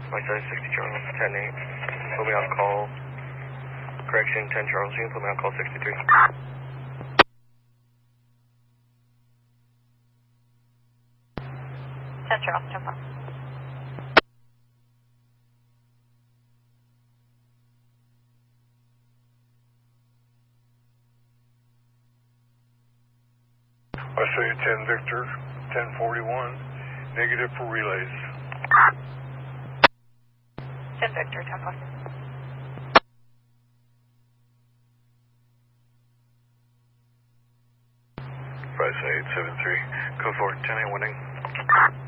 My size 60 Charles, 10-8. Put me on call. Correction, 10 Charles, you can put me on call 63. 10 Charles, 10 4. I show you 10 Victor, 1041, negative for relays. 10 Victor, 10 4. 57873, code 4, 10-8 winning.